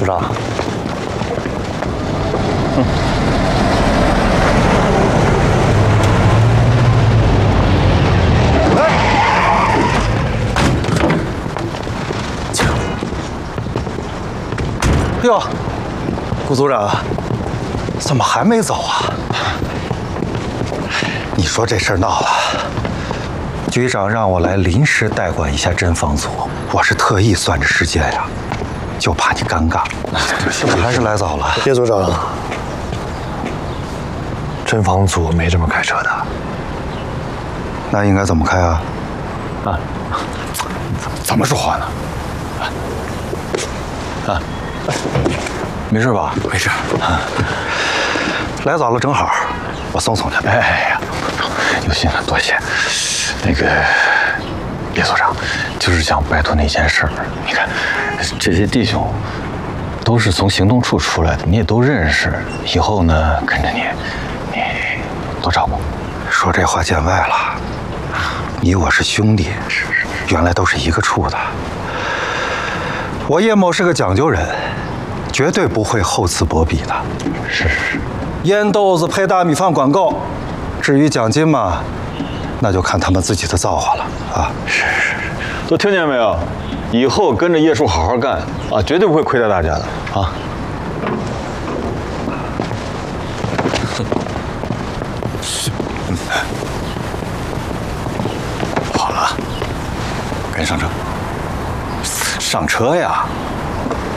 长。哟，顾组长，怎么还没走啊？你说这事儿闹了，局长让我来临时代管一下侦防组，我是特意算着时间呀，就怕你尴尬。你还是来早了。 叶组长，侦防组没这么开车的。 那应该怎么开啊？ 啊，怎么说话呢？啊，没事吧？ 没事。来早了正好，我送送去。 哎呀，有心了，多谢。那个叶所长，就是想拜托那件事儿。你看，这些弟兄都是从行动处出来的，你也都认识。以后呢，跟着你多照顾。 说这话见外了，你我是兄弟，原来都是一个处的。我叶某是个讲究人，绝对不会厚此薄彼的。 是。 烟豆子配大米饭管够，至于奖金嘛，那就看他们自己的造化了啊！ 是，都听见没有？以后跟着叶叔好好干啊，绝对不会亏待大家的啊！ 好了，赶紧上车。上车呀！